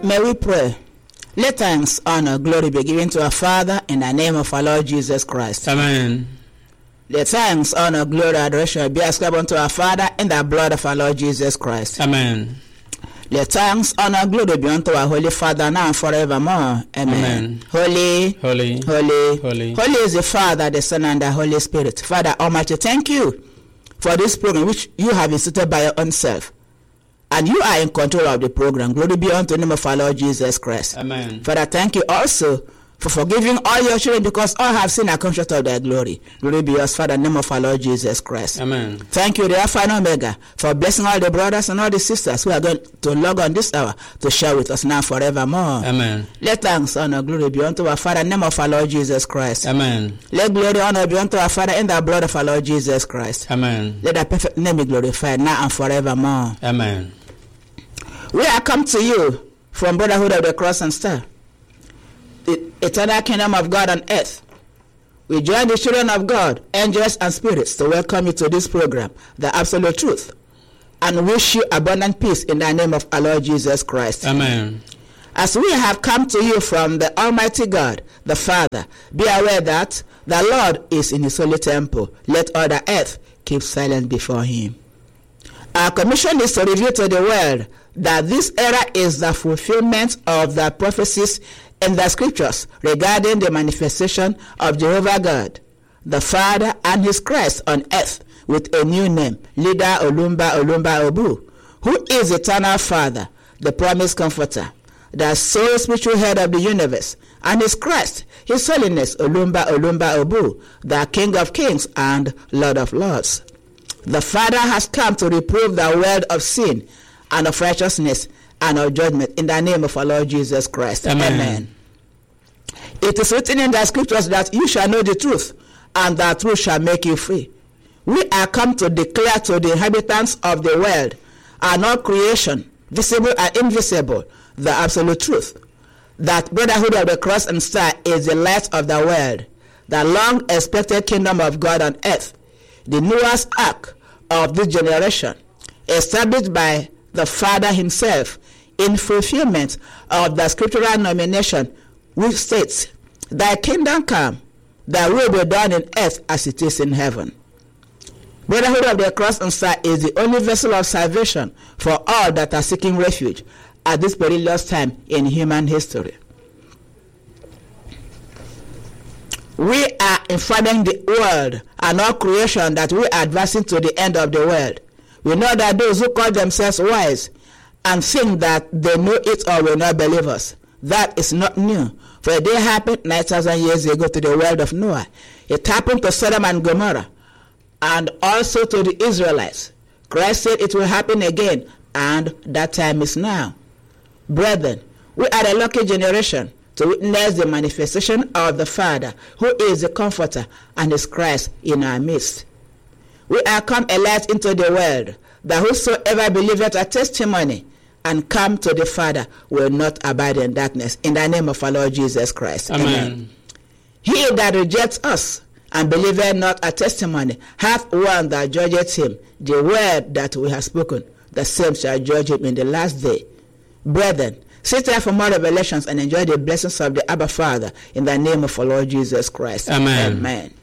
May we pray. Let thanks, honor, glory be given to our Father in the name of our Lord Jesus Christ. Amen. Let thanks, honor, glory, adoration be ascribed unto our Father in the blood of our Lord Jesus Christ. Amen. Let thanks, honor, glory be unto our Holy Father now and forevermore. Amen. Amen. Holy, Holy, holy, holy. Holy is the Father, the Son, and the Holy Spirit. Father Almighty, thank you for this program which you have instituted by your own self. And you are in control of the program. Glory be unto the name of our Lord Jesus Christ. Amen. Father, thank you also for forgiving all your children because all have sinned and come short of their glory. Glory be yours, Father, in the name of our Lord Jesus Christ. Amen. Thank you, the Alpha and Omega, for blessing all the brothers and all the sisters who are going to log on this hour to share with us now forevermore. Amen. Let thanks, honor, glory be unto our Father, in the name of our Lord Jesus Christ. Amen. Let glory, honor be unto our Father in the blood of our Lord Jesus Christ. Amen. Let the perfect name be glorified now and forevermore. Amen. We are come to you from Brotherhood of the Cross and Star, the eternal kingdom of God on earth. We join the children of God, angels and spirits, to welcome you to this program, The Absolute Truth, and wish you abundant peace in the name of our Lord Jesus Christ. Amen. As we have come to you from the Almighty God, the Father, be aware that the Lord is in his holy temple. Let all the earth keep silent before him. Our commission is to reveal to the world that this era is the fulfillment of the prophecies in the scriptures regarding the manifestation of Jehovah God, the Father and his Christ on earth with a new name, Lida Olumba Obu, who is eternal Father, the promised Comforter, the sole spiritual head of the universe, and his Christ, his holiness Olumba Obu, the King of kings and Lord of lords. The Father has come to reprove the world of sin and of righteousness and of judgment in the name of our Lord Jesus Christ. Amen. Amen. It is written in the scriptures that you shall know the truth, and that truth shall make you free. We are come to declare to the inhabitants of the world and all creation, visible and invisible, the absolute truth, that Brotherhood of the Cross and Star is the light of the world, the long-expected kingdom of God on earth, the newest ark of this generation, established by the Father himself in fulfillment of the scriptural nomination which states, thy kingdom come, thy will be done in earth as it is in heaven. Brotherhood of the Cross and Star is the only vessel of salvation for all that are seeking refuge at this perilous time in human history. We are informing the world and all creation that we are advancing to the end of the world. We know that those who call themselves wise and think that they know it all will not believe us. That is not new. For a day happened 9,000 years ago to the world of Noah. It happened to Sodom and Gomorrah and also to the Israelites. Christ said it will happen again, and that time is now. Brethren, we are a lucky generation to witness the manifestation of the Father, who is the Comforter, and his Christ in our midst. We are come a light into the world, that whosoever believeth a testimony and come to the Father will not abide in darkness. In the name of our Lord Jesus Christ. Amen. Amen. He that rejects us and believeth not a testimony hath one that judgeth him. The word that we have spoken, the same shall judge him in the last day. Brethren, sit there for more revelations and enjoy the blessings of the Abba Father in the name of our Lord Jesus Christ. Amen. Amen.